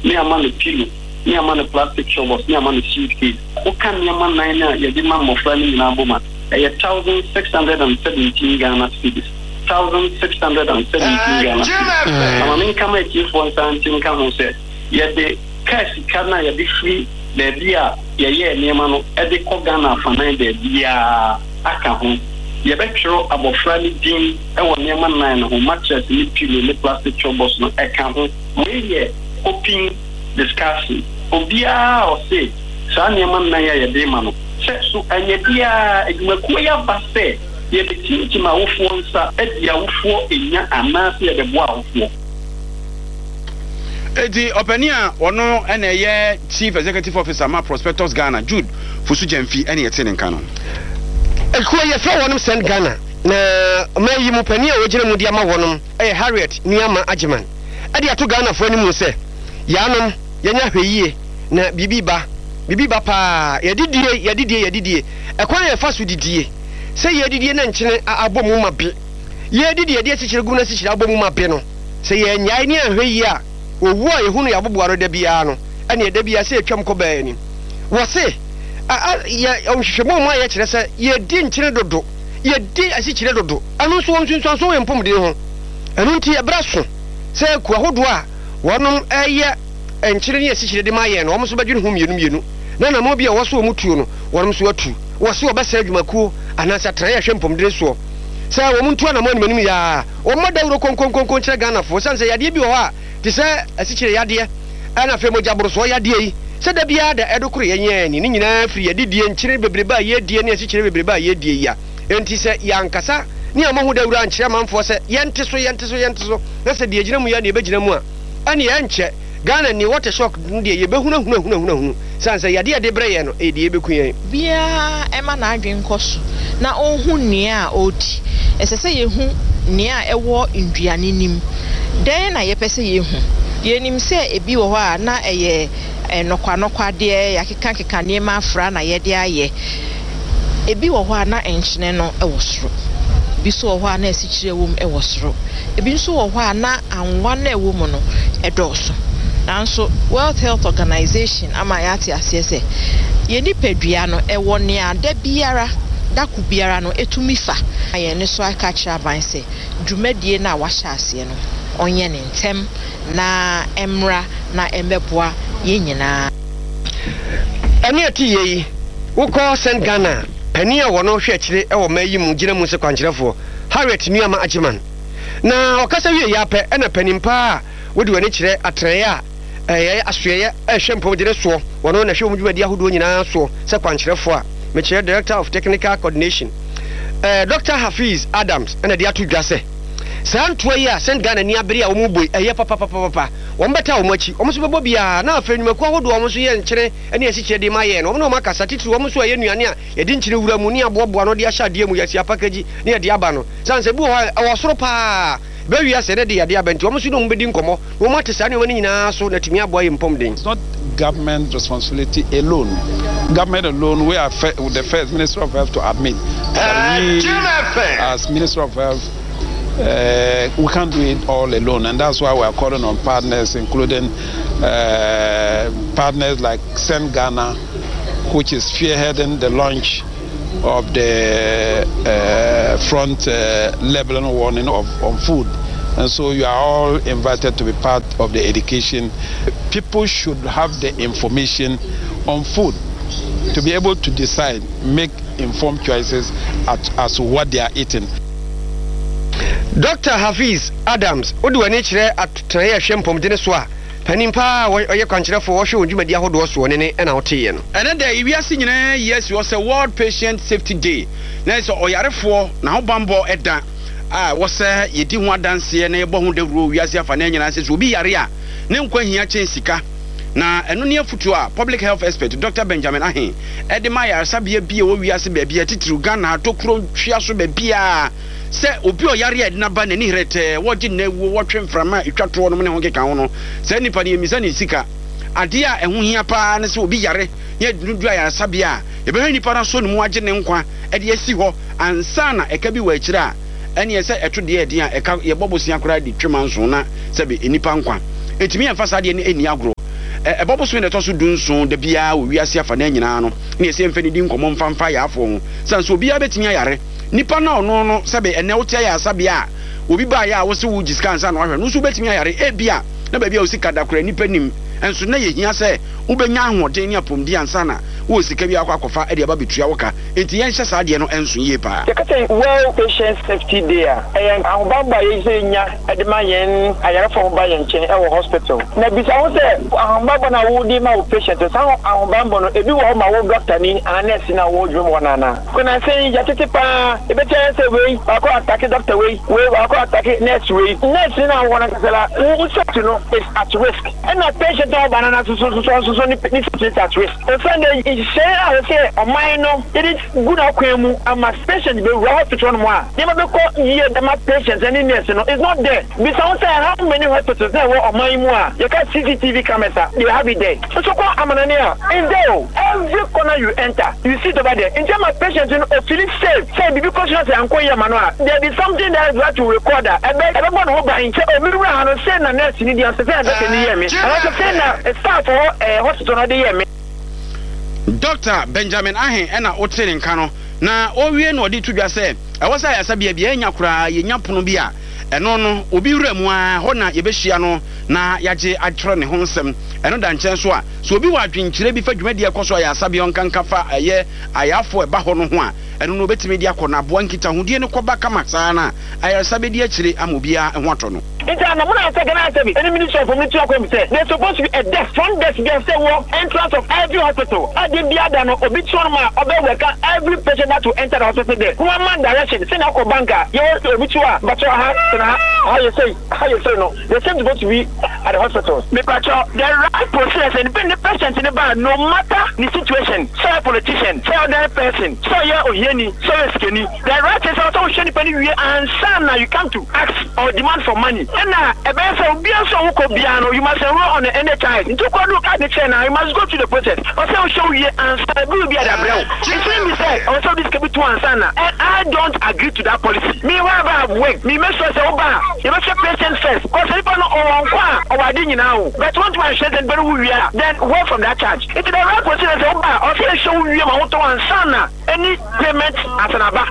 me ama no pillow me ama no plastic showers me ama no suitcase o kan me ama nan na ye di ma mofra ni na boma 1617 Ghana cedis 1617 Ghana ama me kama e for something kan ho say ye de cash kana ye de free the dia ye niema no e de ko Ghana fanan de dia aka ho ye be twero abofra ni din e wo niema nan no mattress ni pillow ni plastic chobos no e kan ho we ye open discussion obia o say sa niema nan ye de ma no se so anye dia edwumaku ya base ye be tintima wofo nsa e dia wofo enya anase ye de boa wofo Edi openia ono ene ye Chief Executive Officer ma Prospectors Ghana Jude Fusu Jemfi ene yete nka no. Ekuwa ye fa wonom send Ghana na mayi mu pani a wogire mu dia ma wonom Harriet Niama Ajiman. Ade ato Ghana fo ani mu se yanom yenya hweyie na bibiba pa yedidie ekwa ye fa so didie se yedidie na nkyene abomu ma be yedidie de sikire gu na sikire abomu ma be no se ye nyae ni ahweyie a owu a yehunu ya bobuaro da bia no ene da bia se atwam ko baa ni wo se ya onhwehwemo mu aye kire se ye di nkyene dodo ye di asikire dodo anu so wonsunsun so yempom de ho anu nti ebraso se ku ahodo a wonom eye enkyere ne asikire de maye no omo so badwene hu mienu na mo bia wo so omutuo no wonom so atu wo se obesa adwumaku anasa tra ya hwempom de so se wo muntu na mo animanim ya o modawro konkon kire Ghana fo sanse yade bi wo ha ti se asikire yade ana fe mojabro so yade yi se da bia da edokoro yenye ni nyina firi yade die nkyire bebreba ye die ne asikire bebreba ye die ya enti se yankasa ni amahu dawro ankyire manfo se yente so na se die gina mu ya ne begina mu a ani ya nche Ghana ni water shock ndie ye behunu sanse yade bre ye no e die beku yen bia ema na adwen koso na onhu nia odi esese ye hu nia ewo nduane nim den na ye pese ye hu ye nim se ebi wo ho a na eye nokwa de yakeka ne ma afra na ye de aye ebi wo ho a na enkyene no ewo soro bi so wo ho a na esikire wom ewo soro ebi so wo ho a na anwa na ewo mu no edoso nanso World Health Organization ama yati asese ye ni pedua no ewo ne ada biara daku biara no etumi fa aye ne so aka kira banse dwumadie na wahya ase no onye ne ntem na emra na embeboa ye nyina ani ati yi wukọ send Ghana pani a wono hwe akire ewo mayi mu gina mu se kwankyerefo Harriet Niama Ajiman na okasa wie ya pe na panimpa wodi wani kire atreya asoye hwempom de so wono na hwe mu dwumadi ahodo nyina so se kwankyerefo a me kire Director of Technical Coordination Dr. Hafiz Adams ena dia to dwase santua yi a send Ghana ni abere a wo mu boy papa wo mbeta wo machi wo so bebo bia na afenwumaku ahodo wo so ye nkyere ene asikire de maye no no makasa titiri wo so ye nuane a ye di nkyere wura mu ni aboboa no de ahya de mu yasi apakaji ne de aba no sanse bu wo soro pa be wi ase ne de yade abenti wo so no mbedi nkomo wo mate sa ne woni nyina so na timi aboa yempom den. It's not government responsibility alone. Government alone, we are the first Minister of Health to admit that we, as Minister of Health, we can't do it all alone, and that's why we are calling on partners, including partners like Send Ghana, which is spearheading the launch of the front labeling warning on food. And so you are all invited to be part of the education. People should have the information on food to be able to decide, make informed choices as to what they are eating. Dr. Hafiz Adams, odu wani kire atraye hwempom de ne so a panimpa oye kwankyerefo wo hwe odwumadi ahodo so ne na wote no. Ene da iwiase nyina yes was a World Patient Safety Day. Na so oyarefo na ho bambo eda was yedi ho adanse na yebo ho dawro wiase afa na nyina se obi yare a ne nkwa hia chen sika na eno ne afutu a public health expert Dr. Benjamin Ahen ede ma yare sabia bia wo wiase ba bia titiru Ghana tokuro hwia so ba bia se obi o yare ade na ba na ni hrete wogi na wo wotwe mframa etwato no ne ho keka ho no se nipa ne emisa ne sika ade a eho hia pa ne se obi yare ye dudu ayare sabia ye be nipa na so ne mu age ne nkwa ede asi ho ansa na eka bi wa akira ene ye se eto de ede a eka ye bobosia kora di twema nso na se be enipa nkwa etimi emfa sa de ne eni agro ebobo so ne to so dunso da bia wo wiase afa na nyina no ne ese mfa ni di nkomo mfa ya afo ho sanso obi abetimi ayare nipa na ono no sebe ene wotia ya asabia obi ba ya wo se wo giskan sa na ohwe no so betimi ayare ebia na ba bia wo sika dakora nipa nim enso na yehia se ubenya ahoden ni apomdi ansa na wo sika bi akwakofa e de ba betua woka enti yen hye saade no enso yie pa yakata well patient safety day ayen ahobamba yenya e de ma yen ayare fo ba yen chen e wo hospital na bisa wo se ahobamba na wo di ma wo patient sa ahobamba no ebi wo ma wo doctor ni nurse na wo dwom wona na kuna say yakete pa e be chen se we akọ attack doctor we akọ attack nurse na wona kasala wo set no is at risk and na patient o banana so ni at risk and Sunday say I say on my no it is good akwemu ama patient be hospital no a dey be ko here the patient and nurse no is not there be sound say how many hospitals there were on my mu a you can CCTV cameras they have it there so ko amanania is there every corner you enter you see over there in terms of patient no feeling safe say because you say anko here manual there is something that you have to record that everyone who buy say o mi ra no say na nurse ni dey say that can hear me and I say na staff for hospital no dey hear me. Dr. Benjamin Ahen ena otene nka no na owie no odi tudwa se ewasa ya sabia bia enya kura yenya pono bia eno no obi wuramu a ho na yebehia no na yaje atro ne ho nsem eno da nchen so a so obi wa adwenkyire bi fa dwumadi ekoso ya sabia onkanka fa aye ayafo eba ho no ho a eno no betimi dia kɔ na boa nkita hodie ne kɔba kama saa na aye sabedi akire amobia ho ato no Ita na muna say gana say any ministry of military akwem say there's supposed to be a desk front desk there say work entrance of every hospital ade bia da no obi tro ma obe work every patient that to enter the hospital there one man direction say na ko banka you obi tro a but how you say no they seem supposed to be at the hospitals me pacho the right process and the patient in the bar no matter the situation say a politician say other person say ya ohieni say skeni the right is also sheni penny and sana you come to ask or demand for money. And so you must enroll on the NHS. You must go to the process. Also show you and will be at the brow. You say also this can be two ansana. And I don't agree to that policy. Me wherever I work, me make sure say you must have patients first. Because if I know or I didn't know. But once my share then who we are, then work from that charge. It's the right process also show you my auto ansana. Any payment as an aba.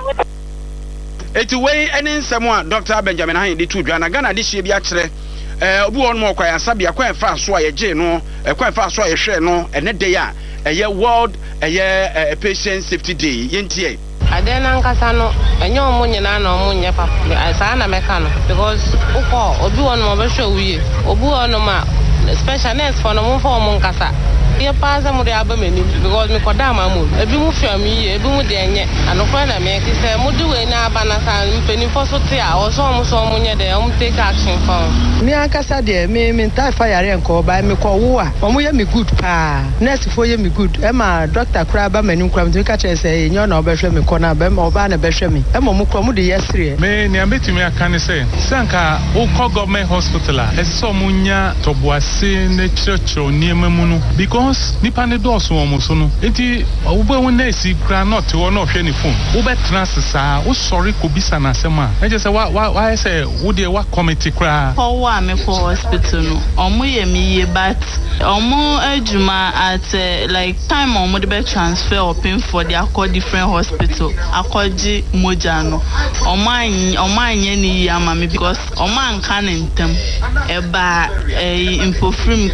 Eti wey ene nsɛm a Dr. Benjamin Ahen de tudwa na Ghana de hye bi akyerɛ obi won mo kwa yasabia kwa fa so a yegye no kwa fa so a yehwɛ no ene day a ɛyɛ World Patient Safety Day yentie ade na nkasa no enye omo nyina na omo nye papa saa na meka no because ukọ obi won mo be hwɛ wiye obi won ma special nurse for no mo fa omo nkasa ye pass am de abamani because me koda amamu ebi mu hwɛ mi ebi mu de enye anokwa na me kise mu de we na aba na san mpeni foso te a oso omo nye de omo take action for me akasa de me tai fire enko ba me ko wo a omo ye me good pa nurse fo ye me good e ma doctor kura ba mani kura me ka kire say enyo na obehwe me ko na ba ma oba na behwe me e mo mu kro mu de yesre me ni ambetimi aka ne say sanka wo ko government hospital a eso mu nya toboase ne church niema mu no because nipa ne do so omo so no enti wo won na esi kra not wo na hwe ni phone wo be transisa wo sorry ko bisa na asema e je say why say wo de wa committee kra for wa me for hospital no omo ye mi ye but omo ejuma at like time omo de be transfer or pay for the accord different hospital akodi moja no omo anye ni ya mama because omo anka ne ntem e ba impofrim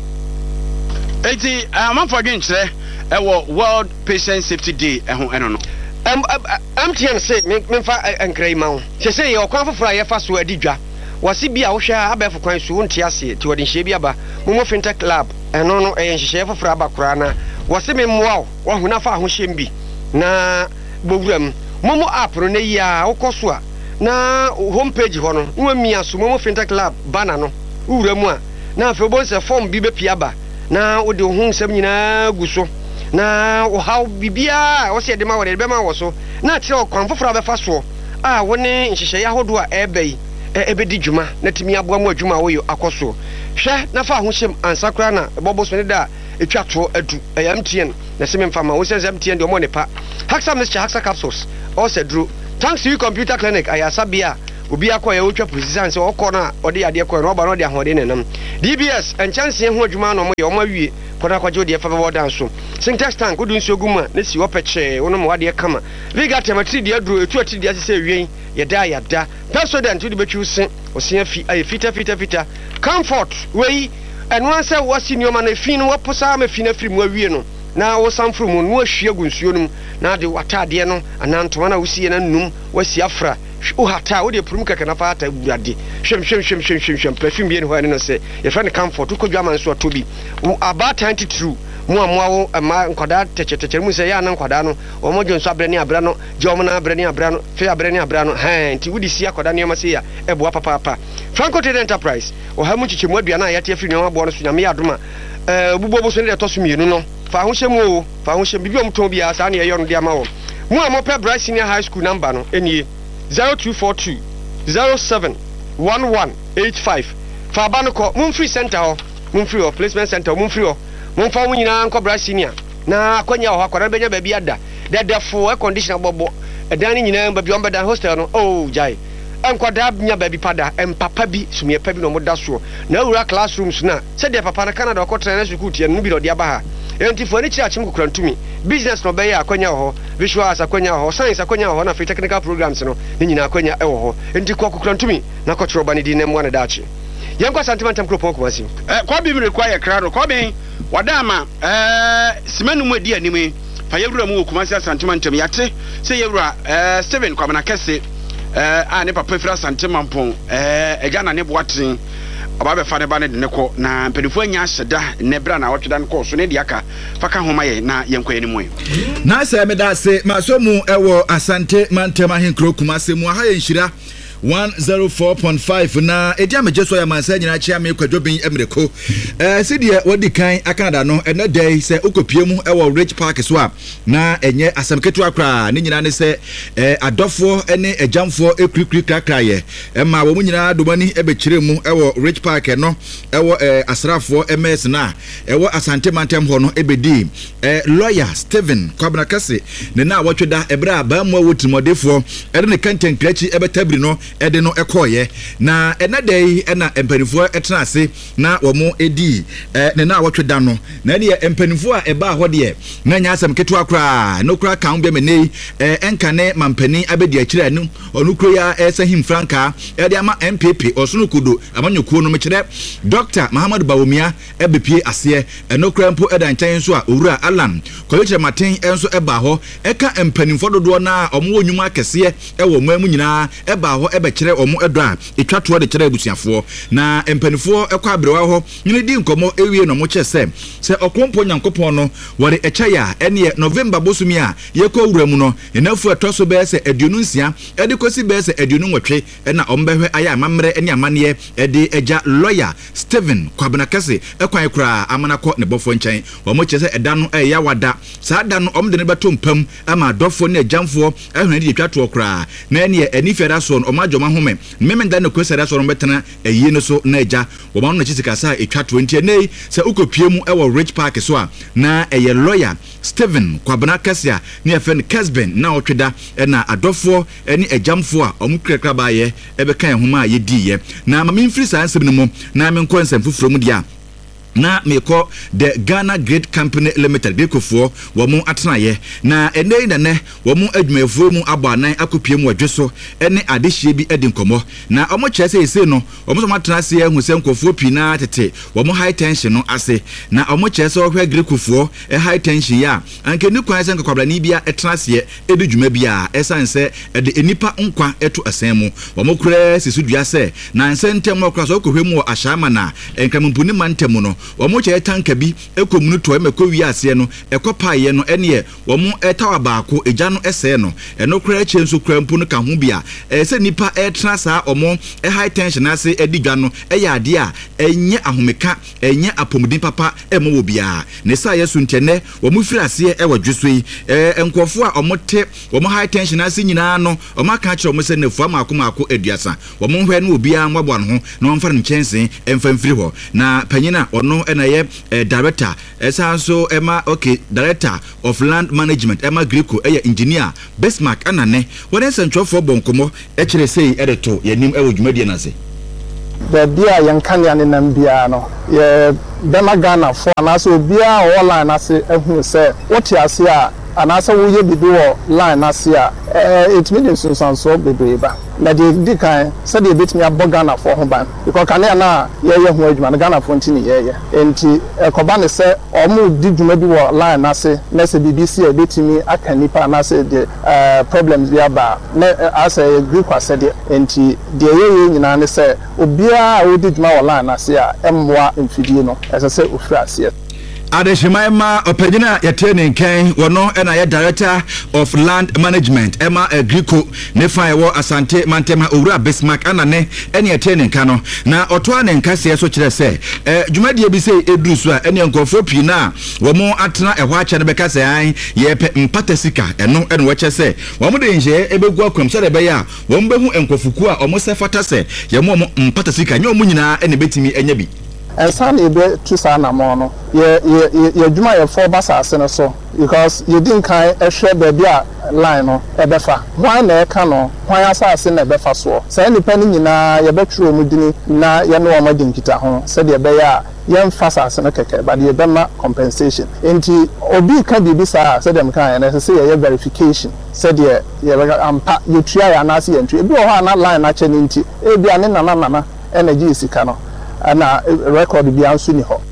eti amanfo adwenkyerɛ ɛwɔ World Patient Safety Day ɛho ɛno no MTN say memfa ankrai ma wo sɛ yɛ ɔkwan foforo a yɛfa so adi dwa wasi bi a wo hwɛ abɛfo kwan so wonte ase ti wɔde nhye bi aba momo fintech lab ɛno no ɛyɛ nhyehyɛ foforo aba kora na wasi memmoa wo huna fa ho hyɛm bi na bowuram momo app no na yi a wokɔ so a na homepage hɔ no wo mia so momo fintech lab banner no wuram a na afɛ bo sɛ form bi bepia aba na wo de ho nsɛm nyinaa gu so na wo haw bibia wo se de ma wo de be ma wo so na kyerɛ okwan foforo abefa so a wo ne nhyehyɛ ahodo a ɛbɛyi ebedi dwuma na timi aboa mu adwuma wo yo akoso hwɛ na fa ho hyem ansakra na bobo so ne da etwa to adu MTN na se memfa ma wo se MTN de mo ne pa Haxa Mixture Haxa capsules also drew thanks to you computer clinic ayasabia obi akɔ yɛ wotwa precision sɛ ɔkɔ na ɔde adeɛ kɔ no ɔba no ɔde ahode nenam DBS nkyɛnse ho adwuma no mo yɛ ɔmo awie kɔda kɔgye ɔde fa bɛbɔ dan so syntax tank wodu nsuo gu mu a ne si wɔpɛkyɛ wono mo adeɛ kama viga tematri deɛ duro etu atri deɛ sɛ wiei yɛda president wode bɛtwi se ɔsia fi ayɛ fita comfort wei ɛno ansɛ wɔsi nneɔma no fi no wɔposa ma fi no afiri mu awie no na wo samfuru mu no ahwie gu nsuo no mu na de watadeɛ no anantoma na wosie na num wasi afra o hata wo de prum kaka na fa hata burade hwem perfume bi ne ho ne sɛ yɛfrɛ ne comfort ko dwama nso atobi about 92 mu amoawo ama nkwada tɛkyɛtɛkyɛ mu sɛ ya na nkwada no o mo dwonso abrɛ ne abra no gye o mo na abrɛ ne abra no fe abrɛ ne abra no nti wodi si akwada ne ma sɛ ya ɛboa papa Franco Trade Enterprise o ha mu kyikyɛ mu aduana ya te afiri ne abo no so nyame adoma bubobo so ne de to so mienu no fa ho hyɛ mu fa ho hyɛ bibi o mton bia sa ne yɛ no de ama wo mu a mo pɛ Bright Senior High School number no enie 0242 071185 fa ba no ko mun free center ho mun free placement center mun free ho mun fa mun nyina nko Bright Senior na akonya ho akwara benya ba bi ada dedefo air conditioner bobo edan nyina ba bi on beda hostel no oh jai enkwada nya ba bi pada empapa bi sumie pa bi no moda so na awura classrooms na se de papa na Canada okotra na school tie no bi do de aba ha enti fo ni kira chim kokura ntumi business no be ya akonya ho visuals akonya ho science akonya ho na free technical programs no ni nyina akonya ewo ho enti kokura ntumi na kotra ba ni di na mu na dachi yankwa sentimental kropon ko asi kwa bi mi require kra no kwa bi wadama simanu mu adi anime fa yewura mu okumasi sentimental yate se yewura Steven kwabana kese ne papa fira sentimental eja na ne boaten aba be fa ne ba ne de ne ko na mpedifo anya ahyeda ne bra na wotweda ne ko so ne de aka faka homa ye na yenkwa ani mu na se me da se maso mu ewo asante mantem ahenkro kumase mu ha ye nhira 104.5 na edia mejeso ya mansa nyina chia me kwadwobin emireko sidie wodi kan akanada no ene day se okopie mu ewo Rich Park so a na enye asamketu akra ne nyina ne se adofo ene ejamfo ekrikri krakra ye ma wo mu nyina domani ebekire mu ewo Rich Park no ewo asrafo MS na ewo asante mantem ho no ebedi lawyer Steven Kwabena Kase ne na wotweda ebra ba mu wotimodefo ede ne kanten krachi ebetabri no ede no ekoye na enadai ena empanifo etena ase na womo edi ne na wotweda no na de empanifo a eba ho de na nya asem keto akra no kra kan be menei enkane mampani abedi akira anu onukro ya esahim franka ede ama MPP osunu kudo amanyokuo no mekire Dr. Muhammad Bawumia ebepie ase enokra mpo edan chan so a owura Alan Koleche Martin enso eba ho eka empanifo dodo na omo onwuma kese ewo mamu nyina eba ho ebekire omo edo a etwato de kire abusuafo na empanifo ekwa abrewa ho nyine di nkomo ewie no mo kyese se okrompo nyankopon no wore echaya ene November bosumi a yekọ owura mu no enafu etoso be se aduonu nsia ede kosi be se aduonu nwotwe na ombehwe aya amamre ene amane ede eja lawyer Steven Kwabena Kase ekwan kura amanakọ ne bofo nchen omo kyese eda no eya wada saa da no omde ne beto mpam ama dofo ne jamfo ehune de twato kura na ene anifera so omadwoma home memenda ne kwesera so betena eyi no so na eja wo na chisika sa etwato ntie nei se ukopie mu ewo Rich Park so a na eye lawyer Steven Kwabena Kase ne efen Kesben na otweda na adofo ene ejamfo a omukrekra baaye ebekan homa a yediye na mamimfiri sa ansem no mu na menkɔ nsɛm foforo mu dia na meko the Ghana Great Company Limited bekofo wo mu atenaye na enei nane wo mu adwumafo mu abanan akopie mu adweso ene adehie bi edinkomo na omo kyese ese no omo so matenase hu se nkofo pina tete wo mu high tension no ase na omo kyese ohwe Grekofo high tension ya anke ni kwan se nkakwabla ni bia etenase edudwuma bia esanse ede enipa nkwa eto asemu wo mu kure sisudua se na nsentem okra so kohwe mu ahyama na enkamumpuni mantemu no womo che tanka bi ekomunu to emeko wi ase no ekopaye no ene womo etawa baako eja no ese no eno kra che nso kra mpu no ka ho bia se nipa etra saa omo high tension ase edigwa no eya ade a enye ahomeka enye apomudin papa emo wo bia ne sa yesu ntene womo firi ase ewadweso yi enkofo a omo te womo high tension ase nyina no omo aka kire omo se nefu amaako aduasa womo hwe no obi a nwabo no ho na wonfa no chense emfa mfiri ho na panyina ono ono na ye director esanso ema okay director of land management ema Greco engineer Bismarck anane wona sentwofo bonkomo kire sei edeto yanim ewo dwumadie na se the bia yankania ne nambia no ye bema Ghana for anaso bia online ase ehun se what you ase a anasa wo ye bibi wo line ase a it means so bebeba na de kan se de betimi abogana for ho ban because kan na ye ho adwuma na Ghana for ntini ye enti ekoba ne se omu di dwuma bi wo line ase na se BBC e betimi aka nipa na se de problems bi aba na as a group ase de enti de ye nyina ne se obia a wo di dwuma wo line ase a emmoa mfidie no ese se ofra ase Adeshimaima opejina yatene nkan wono na ye director of land management Emma Greco ne fa wo Asante Mantema Owura Bismarck anane ene yatene nkan no na oto ane nkase so kire se dwumadie bi se eduru so a ene nkofo pi na wo mo atena ehwa ache ne beka se an ye pe mpata sika eno ene wo che se wo mo de nje ebegu akwam se de be ya wo mbehu enkofuku a omo se fata se ye mo mpata sika nye omo nyina ene betimi enya bi San ebe tusa na mo no ye dwuma ye for basa ase so because you didn't kind ehwe baby a line no ebefa why na e ka no why asase na ebefa so say nipa ni nyina ye betro mu dini na ye no ma di nkita ho say de be ya ye mfasa ase no keke but ye be ma compensation enti obi ka bibi sa say dem kan na say ye verification say de ye ampa you try ya na say entry ebi ho na line na che ni nti ebi ane nana energy sika no na record bi anso ni ho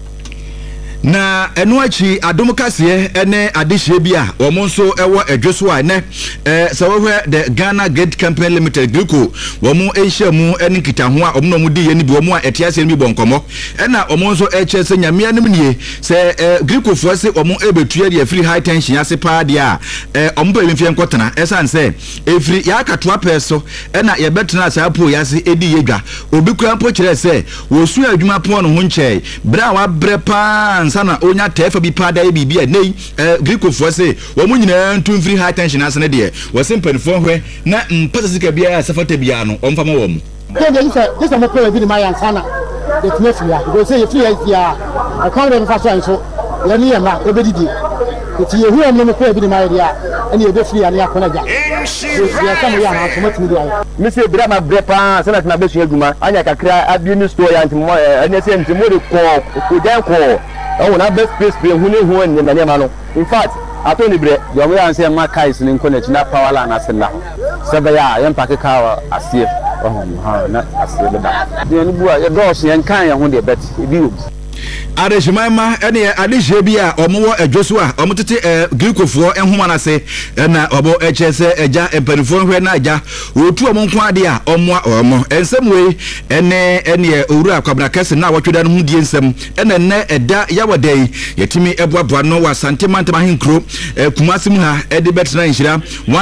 na enu achi adom kase ene adehye bi a omo nso ewo adweso a ne sawahwe the Ghana Gate Company Limited Greco womo ehia mu ene kita ho a omo no mu di ye ni bi omo a etiase ni bi bonkomo ena omo nso eche se nyame anim nie se Greco fo se omo ebetua de free high tension ase pa de a omo ba mfie nkotena esan se efri ya akatoa peso ena ye betena asa po yase edi yedwa obi kura mpo kire se wo su adwuma po no ho nche bra wa bre pa sana onya tefa bi pada e bibia nei Greco fo se wo mu nyina ntum free high tension ase ne de wo simpanfo hwe na mpasa sika bia safata bia no omfa ma wo mu this am play bi ni my ansana the tnefi ya go say free ya I can't even fast so ya ni ma e bedidi ti yehu am no play bi ni my dia ene e be free ya ni akona ja ya samu ya na so matimi dia me say bra ma bre pa sana na be so adwuma anya kakra abi ni store ya ntimo ene say ntimo de ko dan ko oh na best space be hu ne hu en na ma no in fact atoni bre yo we an say ma kais ni connect na power line asela sebe ya yem pake ka asie oh na asie be da de ni bua ye do so yen kan ye hu de bet e bi o Adeshimaima ene adehye bi a omo adwoso a omo tete Grecofoɔ enhoma na se na obo echese eja empanifo hwe na aja otu omo nko ade a omo ensem we ene owura kwabra kase na wotweda no hu die nsem ene eda yawadai yetimi eboaboa no wa santimantama henkro kumasim ha ede betena nhira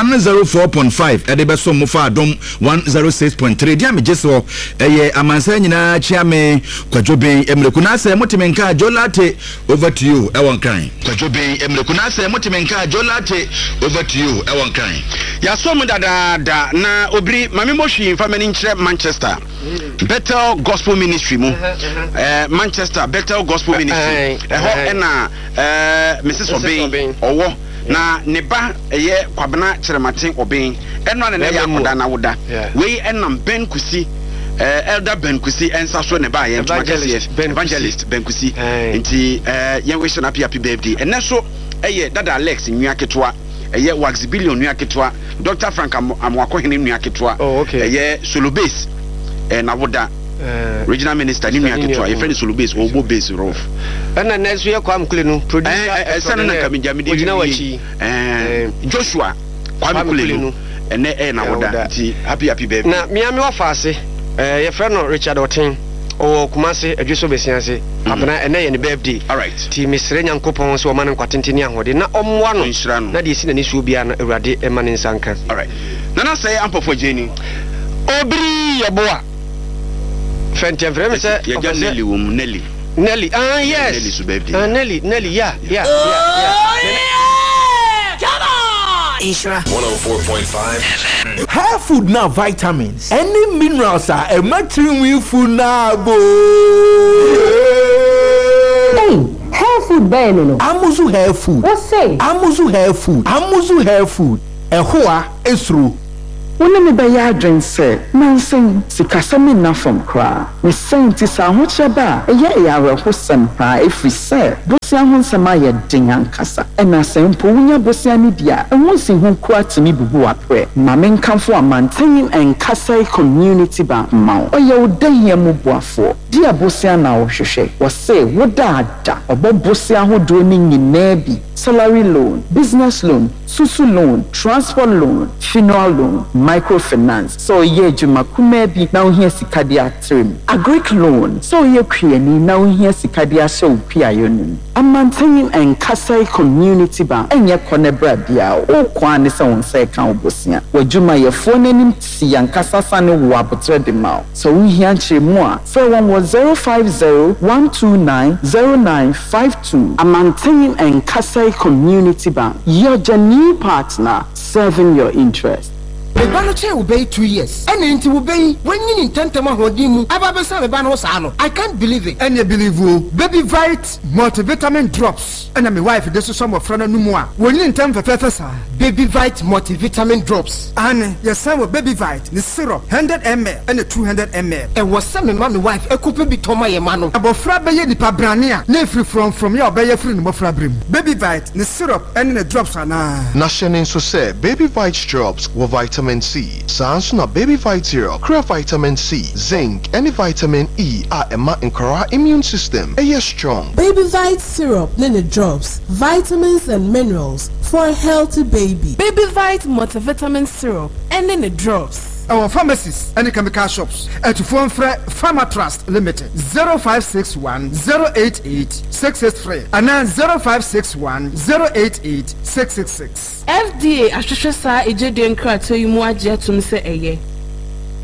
104.5 ede beso mo fa adom 106.3 dia mejeso eye amansa nyina chiame kwadwoben emreku na se motimenka Jolate over to you ewon kan Kwajobe emreku na se motimenka Jolate over to you ewon kan ya so mu dada na obri mame mohwi famani nkyere Manchester Bethel Gospel Ministry mu Manchester Bethel Gospel Ministry eho na Mrs. Obin owo na neba eye kwabena kyerematen Obin eno na ya koda na woda we enam Ben Kusi Elder Ben Kusi ensa so ne ba ye evangelist Ben Kusi nti ye wish na happy birthday ene so eye dada Alex nwia ketwa eye wax billion nwia ketwa Dr. Frank Amwako hene nwia ketwa eye solo base na woda regional minister ni nwia ketwa ye friend solo base obo base rof na next year kwa mkule no producer sana na kamijamidi Joshua kwa mkule no ene na woda nti happy birthday na miami wa fase your friend Richard Otin o Kumasi adweso besianse apena ene ye ne birthday alright ti misre nyankopon so man kwatenteni ahode na omwa no na de sina ni su bia na awurade ema ne nsanka alright nana say ampofo jeni obri yeboa fente frame say ya Nelly wom Nelly yes Nelly su birthday Nelly yeah come on Isra 104.5 FM. Hair food now vitamins. Any minerals are a matching with food now go. food bẹ́ẹ̀ nínú. Amuzu hair food. Wọ́n sè. Amuzu hair food. Amuzu hair food. Ẹ̀hóa esuru. Wọ́n ní mi bẹ yá adwene sẹ́ nansen sikasẹ́mi nna fam koraa ne sẹ́yìn ti sá ahokyẹ́ bá a ẹ̀yẹ ìyàwó sẹ́m paa efiri sẹ́ bosia ho nsɛm ayɛ den ankasa ɛna sɛ mpo wonya bosia ne di a ɛho nsi ho koa tumi bubu waprɛ ma menkamfo amanten ɛnkasai community bank ma wo ɔyɛ wo da hia mu boafoɔ di a bosia na wɔhwehwɛ wɔse woda ada ɔbɔ bosia ahodoɔ no nyinaa bi salary loan, business loan, susu loan, transport loan, funeral loan, microfinance. So ye juma kumebi na uhia sikadi atrim. Agric loan. So ye krieni na uhia sikadi asho upia yonim. Amantengin and Kasai Community Bank. Enye konebra biya o kwa nisa onse kan obosia. Wajuma ye phone nim si yankasa sane wabutre de mao. So uhia chimua. So one was 050-129-0952. Amantengin and Kasai Community Bank, your genuine partner serving your interest. The Banoche will be 2 years. And into will be when you intend to Mahodimu, Ababasa Banosano. I can't believe it. And you believe you. Baby Vite multivitamin drops. And I'm my wife, this is some of Frana Numua. When you intend for Professor, Baby Vite multivitamin drops. And your son with Baby Vite, the syrup, 100 ml and 200 ml. And was some my wife, a couple be Toma Yamano. About Frabaye the Pabrania, nefree from your Bayer free no Frabrim. Baby Vite, the syrup, and the drops are now. National so say Baby Vite drops with vitamin C. Sansuna Baby Vite syrup, clear vitamin C, zinc, and vitamin E are Emma and Kara immune system. A strong. Baby Vite syrup, Nene drops, vitamins and minerals for a healthy baby. Baby Vite multivitamin syrup and Nene drops. Our pharmacies and chemical shops at Phone Pharma Trust Limited 0561 088 683 and then 0561 088 666. FDA Ashusha Sa Ejede Nkrato Imu Aje Tum Se Eye.